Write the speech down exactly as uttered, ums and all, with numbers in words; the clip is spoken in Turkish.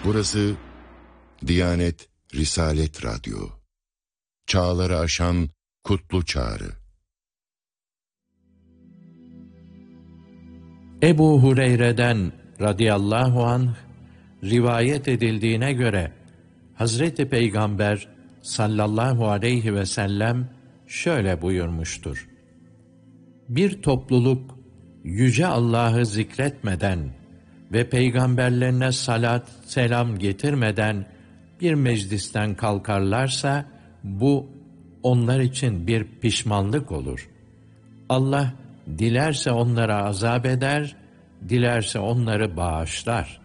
Burası Diyanet Risalet Radyo. Çağları aşan kutlu çağrı. Ebu Hureyre'den radıyallahu anh rivayet edildiğine göre Hazreti Peygamber sallallahu aleyhi ve sellem şöyle buyurmuştur: Bir topluluk yüce Allah'ı zikretmeden ve peygamberlerine salat selam getirmeden bir meclisten kalkarlarsa bu onlar için bir pişmanlık olur. Allah dilerse onlara azap eder, dilerse onları bağışlar.